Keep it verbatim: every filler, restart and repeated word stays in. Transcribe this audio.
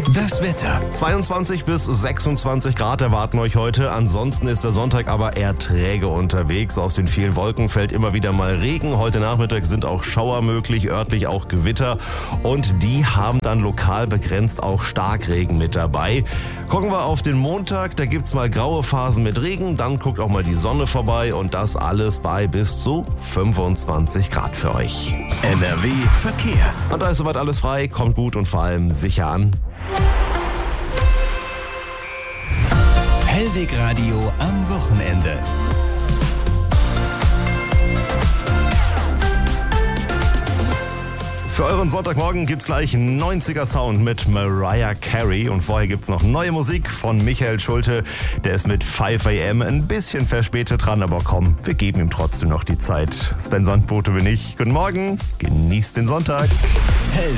Das Wetter. zweiundzwanzig bis sechsundzwanzig Grad erwarten euch heute. Ansonsten ist der Sonntag aber eher träge unterwegs. Aus den vielen Wolken fällt immer wieder mal Regen. Heute Nachmittag sind auch Schauer möglich, örtlich auch Gewitter. Und die haben dann lokal begrenzt auch Starkregen mit dabei. Gucken wir auf den Montag. Da gibt's mal graue Phasen mit Regen. Dann guckt auch mal die Sonne vorbei. Und das alles bei bis zu fünfundzwanzig Grad für euch. N R W Verkehr. Und da ist soweit alles frei. Kommt gut und vor allem sicher an. Hellweg Radio am Wochenende. Für euren Sonntagmorgen gibt's gleich neunziger Sound mit Mariah Carey und vorher gibt's noch neue Musik von Michael Schulte. Der ist mit fünf a m ein bisschen verspätet dran, aber komm, wir geben ihm trotzdem noch die Zeit. Sven Sandbote bin ich. Guten Morgen, genießt den Sonntag. Hellweg.